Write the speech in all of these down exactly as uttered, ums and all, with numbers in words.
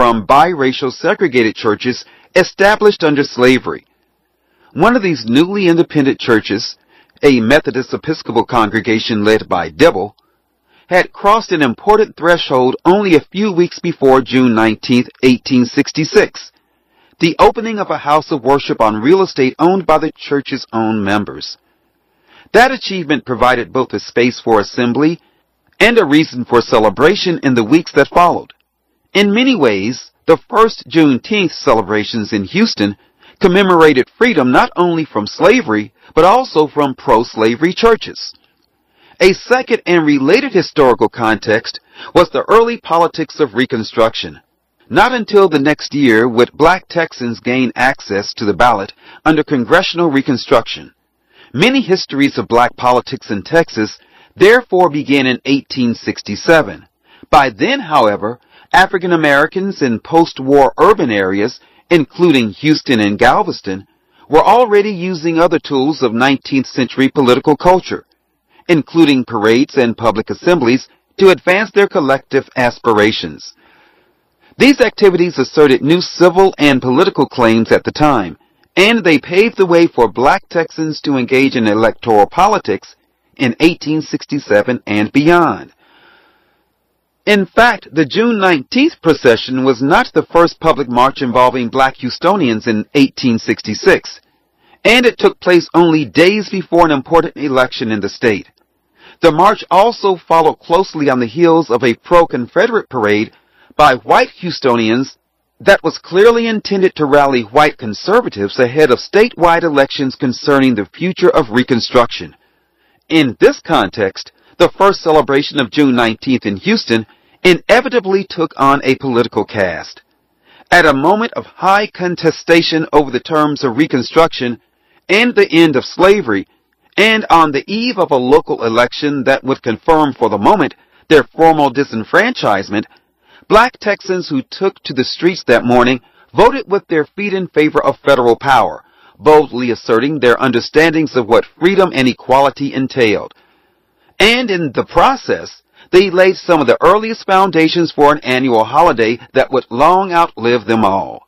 from biracial segregated churches established under slavery. One of these newly independent churches, a Methodist Episcopal congregation led by Dibble, had crossed an important threshold only a few weeks before June nineteenth, eighteen sixty-six, the opening of a house of worship on real estate owned by the church's own members. That achievement provided both a space for assembly and a reason for celebration in the weeks that followed. In many ways, the first Juneteenth celebrations in Houston commemorated freedom not only from slavery, but also from pro-slavery churches. A second and related historical context was the early politics of Reconstruction. Not until the next year would black Texans gain access to the ballot under congressional Reconstruction. Many histories of black politics in Texas therefore began in eighteen sixty-seven. By then, however, African Americans in post-war urban areas, including Houston and Galveston, were already using other tools of nineteenth century political culture, including parades and public assemblies, to advance their collective aspirations. These activities asserted new civil and political claims at the time, and they paved the way for black Texans to engage in electoral politics in eighteen sixty-seven and beyond. In fact, the June nineteenth procession was not the first public march involving black Houstonians in eighteen sixty-six, and it took place only days before an important election in the state. The march also followed closely on the heels of a pro-Confederate parade by white Houstonians that was clearly intended to rally white conservatives ahead of statewide elections concerning the future of Reconstruction. In this context, the first celebration of June nineteenth in Houston inevitably took on a political cast. At a moment of high contestation over the terms of Reconstruction and the end of slavery, and on the eve of a local election that would confirm for the moment their formal disenfranchisement, black Texans who took to the streets that morning voted with their feet in favor of federal power, boldly asserting their understandings of what freedom and equality entailed. And in the process, they laid some of the earliest foundations for an annual holiday that would long outlive them all.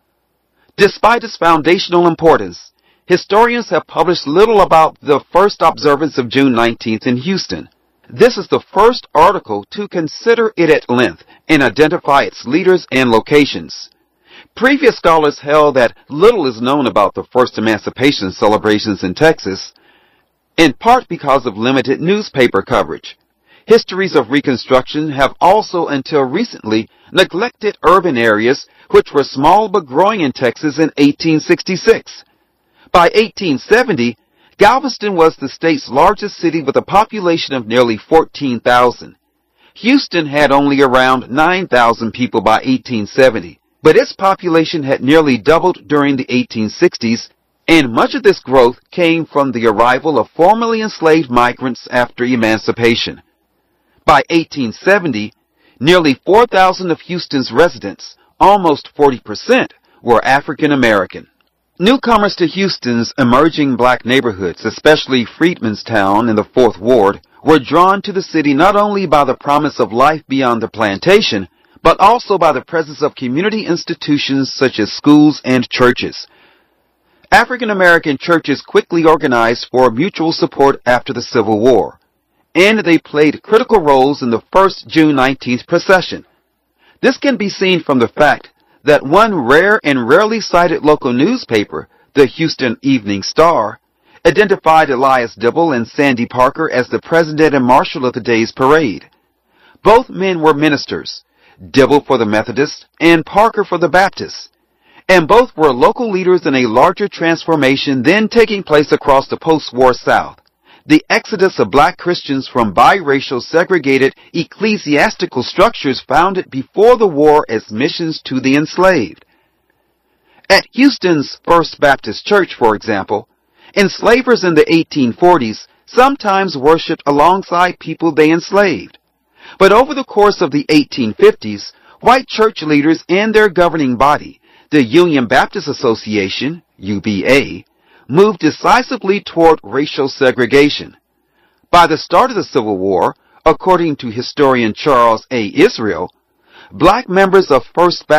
Despite its foundational importance, historians have published little about the first observance of June nineteenth in Houston. This is the first article to consider it at length and identify its leaders and locations. Previous scholars held that little is known about the first emancipation celebrations in Texas, in part because of limited newspaper coverage. Histories of Reconstruction have also until recently neglected urban areas which were small but growing in Texas in eighteen sixty-six. By eighteen seventy, Galveston was the state's largest city with a population of nearly fourteen thousand. Houston had only around nine thousand people by eighteen seventy, but its population had nearly doubled during the eighteen sixties, and much of this growth came from the arrival of formerly enslaved migrants after emancipation. By eighteen seventy, nearly four thousand of Houston's residents, almost forty percent, were African American. Newcomers to Houston's emerging black neighborhoods, especially Freedmanstown in the Fourth Ward, were drawn to the city not only by the promise of life beyond the plantation, but also by the presence of community institutions such as schools and churches. African American churches quickly organized for mutual support after the Civil War, and they played critical roles in the first June nineteenth procession. This can be seen from the fact that one rare and rarely cited local newspaper, the Houston Evening Star, identified Elias Dibble and Sandy Parker as the president and marshal of the day's parade. Both men were ministers, Dibble for the Methodists and Parker for the Baptists, and both were local leaders in a larger transformation then taking place across the post-war South, the exodus of black Christians from biracial segregated ecclesiastical structures founded before the war as missions to the enslaved. At Houston's First Baptist Church, for example, enslavers in the eighteen forties sometimes worshipped alongside people they enslaved. But over the course of the eighteen fifties, white church leaders and their governing body, the Union Baptist Association, U B A, moved decisively toward racial segregation. By the start of the Civil War, according to historian Charles A. Israel, black members of First Baptist